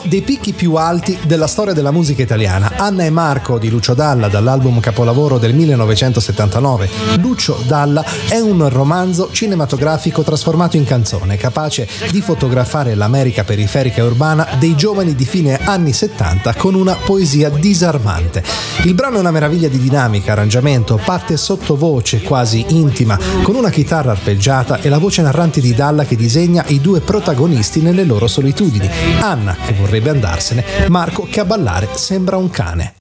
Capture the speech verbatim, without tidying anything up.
dei picchi più alti della storia della musica italiana. Anna e Marco di Lucio Dalla, dall'album capolavoro del millenovecentosettantanove. Lucio Dalla è un romanzo cinematografico trasformato in canzone, capace di fotografare l'America periferica e urbana dei giovani di fine anni settanta con una poesia disarmante. Il brano è una meraviglia di dinamica, arrangiamento, parte sottovoce quasi intima, con una chitarra arpeggiata e la voce narrante di Dalla che disegna i due protagonisti nelle loro solitudini. Anna che vorrebbe andarsene, Marco che a ballare sembra un cane.